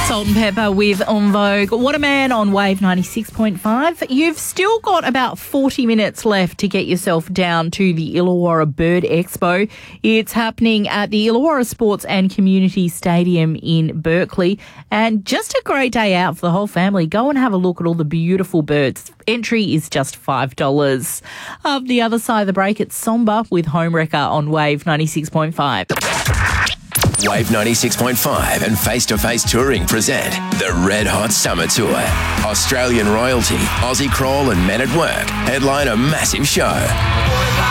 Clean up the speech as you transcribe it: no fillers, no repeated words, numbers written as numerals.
Salt and Pepper with En Vogue. What a Man on Wave 96.5. You've still got about 40 minutes left to get yourself down to the Illawarra Bird Expo. It's happening at the Illawarra Sports and Community Stadium in Berkeley. And just a great day out for the whole family. Go and have a look at all the beautiful birds. Entry is just $5. Up the other side of the break, it's Somber with Homewrecker on Wave 96.5. Wave 96.5 and Face to Face Touring present the Red Hot Summer Tour. Australian royalty, Aussie Crawl and Men at Work headline a massive show.